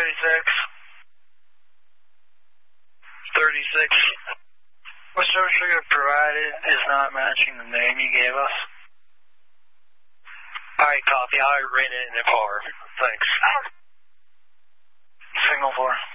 36. 36. What social you provided is not matching the name you gave us. Alright, copy. I ran it in the car. Thanks. Signal 4.